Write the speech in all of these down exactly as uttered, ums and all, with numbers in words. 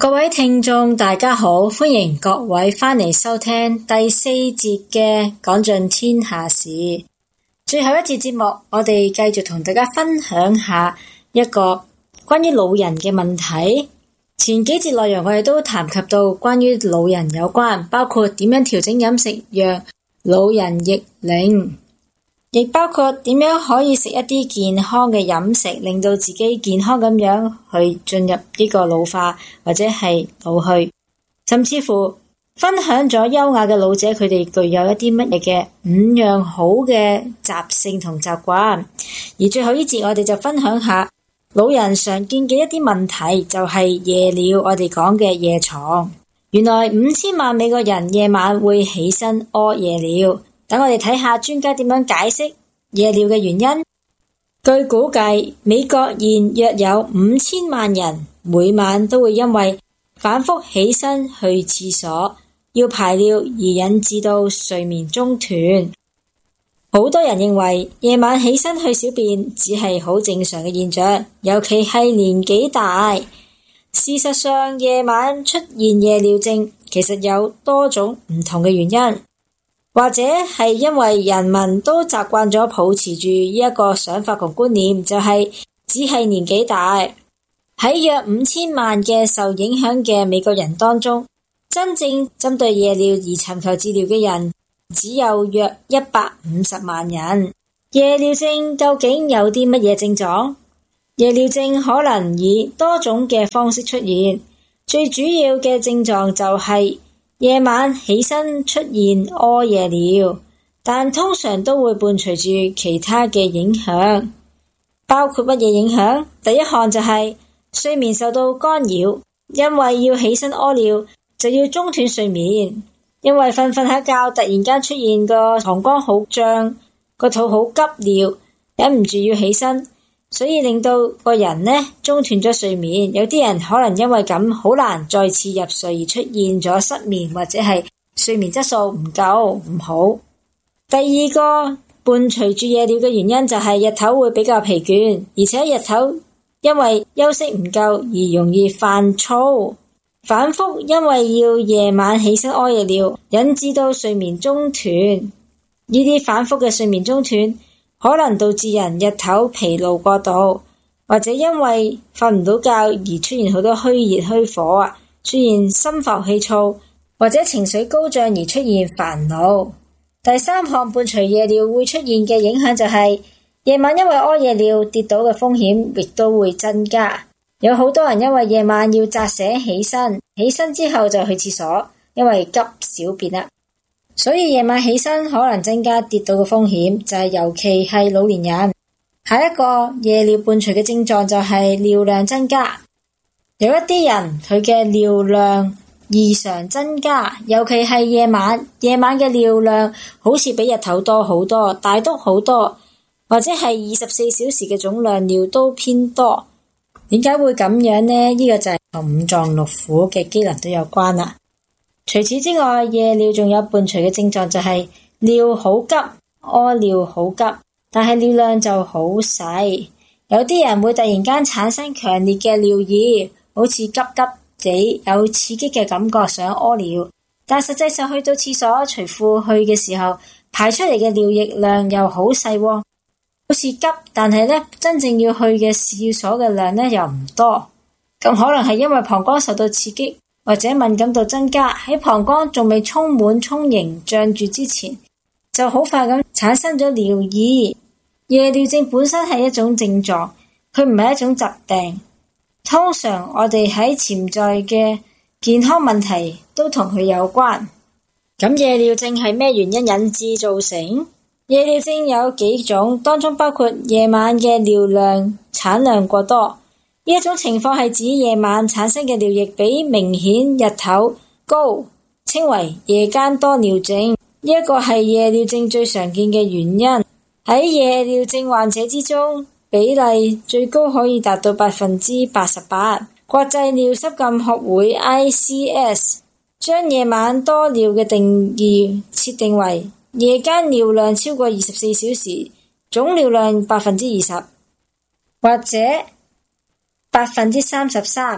各位聽眾大家好，歡迎各位翻嚟收聽第四節嘅講盡天下事。最後一節節目，我哋繼續同大家分享下一個關於老人嘅問題。前幾節內容我哋都談及到關於老人有關，包括點樣調整飲食讓老人逆齡，亦包括點樣可以食一啲健康嘅飲食，令到自己健康咁樣去進入呢個老化或者係老去，甚至乎分享咗優雅嘅老者佢哋具有一啲乜嘢嘅五樣好嘅習性同習慣。而最後呢節我哋就分享下老人常見嘅一啲問題，就係夜尿，我哋講嘅夜床。原來五千萬美國人夜晚會起身屙夜尿。等我哋睇下專家點樣解釋夜尿嘅原因。據估計，美國現約有五千萬人每晚都會因為反覆起身去廁所要排尿而引致到睡眠中斷。好多人認為夜晚起身去小便只係好正常嘅現象，尤其係年紀大。事實上，夜晚出現夜尿症其實有多種唔同嘅原因。或者係因為人民都習慣咗抱持住呢一個想法同觀念，就係只係年紀大。喺約五千萬嘅受影響嘅美國人當中，真正針對夜尿而尋求治療嘅人只有約一百五十萬人。夜尿症究竟有啲乜嘢症狀？夜尿症可能以多種嘅方式出現，最主要嘅症狀就係夜晚起身出現屙夜尿，但通常都會伴隨住其他嘅影響，包括乜嘢影響？第一項就係睡眠受到干擾，因為要起身屙尿就要中斷睡眠，因為瞓瞓下覺突然間出現個膀胱好脹，個肚好急尿，忍唔住要起身，所以令到個人呢中斷咗睡眠。有啲人可能因為咁好難再次入睡而出現咗失眠，或者係睡眠質素唔夠唔好。第二個伴隨住夜尿嘅原因就係日頭會比較疲倦，而且日頭因為休息唔夠而容易犯躁，反覆因為要夜晚起身屙夜尿，引致到睡眠中斷。呢啲反覆嘅睡眠中斷可能導致人日頭疲勞過度，或者因為瞓唔到覺而出現好多虛熱虛火啊，出現心浮氣躁，或者情緒高漲而出現煩惱。第三項伴隨夜尿會出現嘅影響就係、是、夜晚因為屙夜尿跌倒嘅風險亦都會增加。有好多人因為夜晚要扎醒起身，起身之後就去廁所，因為急小便啦。所以夜晚起身可能增加跌倒嘅風險，就係尤其係老年人。下一個夜尿伴隨嘅症狀就係尿量增加。有一啲人佢嘅尿量異常增加，尤其係夜晚，夜晚嘅尿量好似比日頭多好多，大督好多，或者係二十四小時嘅總量尿都偏多。點解會咁樣呢？呢、這個就係同五臟六腑嘅機能都有關啦。除此之外，夜尿仲有伴隨嘅症狀就係尿好急，屙尿好急，但係尿量就好細。有啲人會突然間產生強烈嘅尿意，好似急急地有刺激嘅感覺想屙尿，但實際上去到廁所除褲去嘅時候，排出嚟嘅尿液量又好細喎，好似急，但係咧真正要去嘅廁所嘅量咧又唔多。咁可能係因為膀胱受到刺激，或者敏感度增加，喺膀胱仲未充滿充盈脹住之前，就好快咁產生咗尿意。夜尿症本身係一種症狀，佢唔係一種疾病。通常我哋喺潛在嘅健康問題都同佢有關。咁夜尿症係咩原因引致造成？夜尿症有幾種，當中包括夜晚嘅尿量產量過多。呢一種情況係指夜晚產生嘅尿液比明顯日頭高，稱為夜間多尿症。呢一個係夜尿症最常見嘅原因。喺夜尿症患者之中，比例最高可以達到百分之八十八。國際尿失禁學會 I C S 將夜晚多尿嘅定義設定為夜間尿量超過二十四小時，總尿量百分之二十，或者百分之三十三，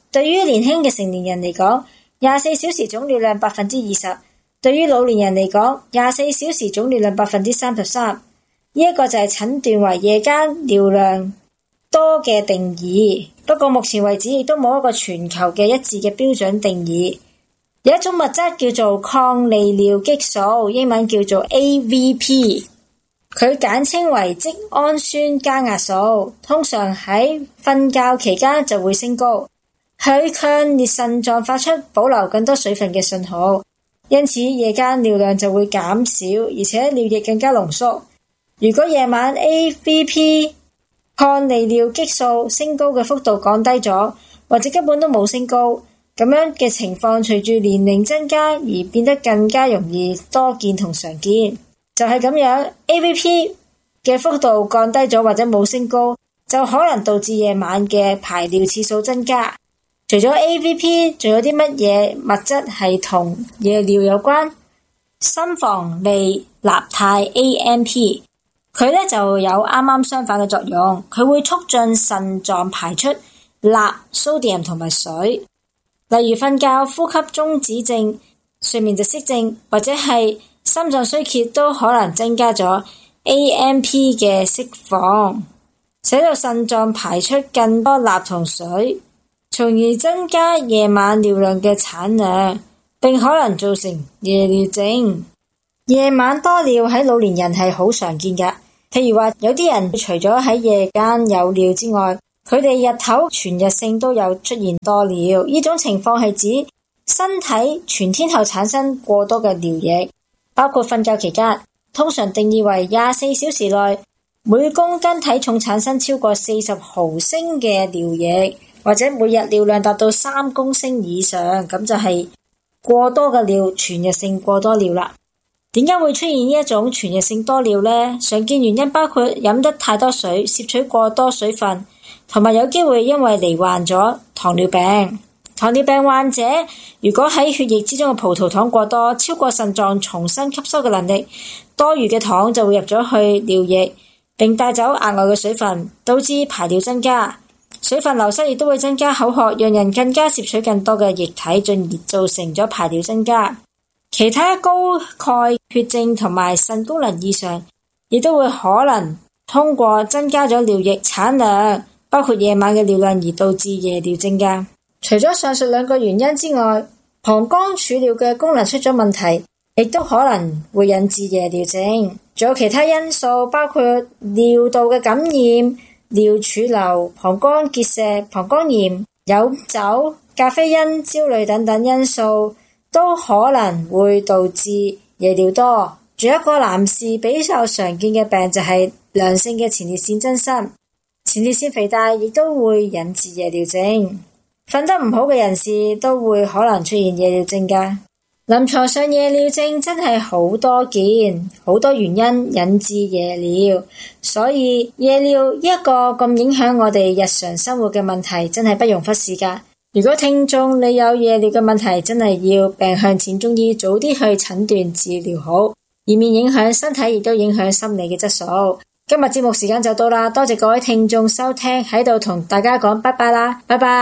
對於年輕嘅成年人嚟講，廿四小時總尿量百分之二十；對於老年人嚟講，廿四小時總尿量百分之三十三。呢一個就係診斷為夜間尿量多嘅定義。不過目前為止亦都冇一個全球嘅一致嘅標準定義。有一種物質叫做抗利尿激素，英文叫做 A V P， 佢簡稱為職氨酸加壓素，通常喺瞓覺期間就會升高，佢向烈腎臟發出保留更多水分嘅信號，因此夜間尿量就會減少，而且尿液更加濃縮。如果夜晚 A V P 抗利尿激素升高嘅幅度降低咗，或者根本都冇升高，咁樣嘅情況隨住年齡增加而變得更加容易多見同常見。就係咁樣 A V P 嘅幅度降低咗或者冇升高，就可能導致夜晚嘅排尿次數增加。除咗 A V P， 仲有啲乜嘢物質係同夜尿有關？心房利納肽 A M P， 佢咧就有啱啱相反嘅作用，佢會促進腎臟排出鈉、sodium 同埋水。例如瞓覺、呼吸中止症、睡眠窒息症或者係心臟衰竭都可能增加咗 A M P 嘅釋放，使到腎臟排出更多鈉同水，從而增加夜晚尿量嘅產量，並可能造成夜尿症。夜晚多尿喺老年人係好常見㗎，譬如話有啲人除咗喺夜間有尿之外，佢哋日頭全日性都有出現多尿，呢種情況係指身體全天候產生過多嘅尿液，包括瞓覺期間，通常定義為廿四小時內每公斤體重產生超過四十毫升嘅尿液，或者每日尿量達到三公升以上，咁就係過多嘅尿，全日性過多尿啦。點解會出現呢一種全日性多尿呢？常見原因包括飲得太多水、攝取過多水分，同埋有機會因為罹患咗糖尿病。糖尿病患者如果喺血液之中嘅葡萄糖過多，超過腎臟重新吸收嘅能力，多餘嘅糖就會入咗去尿液，並帶走額外嘅水分，導致排尿增加。水分流失亦都會增加口渴，讓人更加攝取更多嘅液體，進而造成咗排尿增加。其他高鈣血症同埋腎功能異常，亦都會可能通過增加咗尿液產量，包括夜晚嘅尿量而導致夜尿症㗎。除咗上述兩個原因之外，膀胱儲尿嘅功能出咗問題，亦都可能會引致夜尿症。仲有其他因素，包括尿道嘅感染、尿儲留、膀胱結石、膀胱炎、飲酒、咖啡因、焦慮等等因素，都可能會導致夜尿多。仲有一個男士比較常見嘅病就係良性嘅前列腺增生，前列腺肥大亦都會引致夜尿症。瞓得唔好嘅人士都會可能出現夜尿症㗎。臨床上夜尿症真係好多見，好多原因引致夜尿，所以夜尿一個咁影響我哋日常生活嘅問題真係不容忽視㗎。如果聽眾你有夜尿嘅問題，真係要病向淺中醫，早啲去診斷治療好，以免影響身體亦都影響心理嘅質素。今日節目時間就到啦，多謝各位聽眾收聽，喺度同大家講拜拜啦，拜拜。